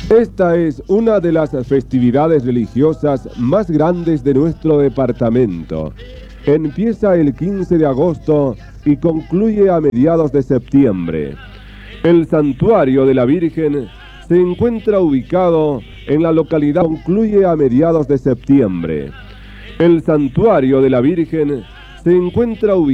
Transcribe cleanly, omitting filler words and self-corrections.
Esta es una de las festividades religiosas más grandes de nuestro departamento. Empieza el 15 de agosto y concluye a mediados de septiembre. El santuario de la Virgen se encuentra ubicado en la localidad. Concluye a mediados de septiembre. El santuario de la Virgen se encuentra ubicado